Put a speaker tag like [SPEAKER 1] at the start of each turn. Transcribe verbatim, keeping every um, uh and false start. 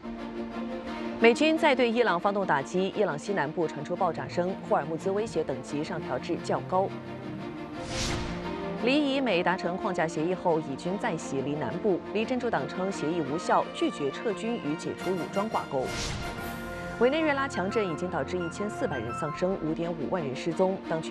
[SPEAKER 1] 美军再对伊朗发动打击，伊朗西南部传出爆炸声，霍尔木兹威胁等级上调至较高。黎以美达成框架协议后，以军再袭黎南部，黎真主党称协议无效，拒绝撤军与解除武装挂钩。委内瑞拉强震已经导致一千四百人丧生，五点五万人失踪，当局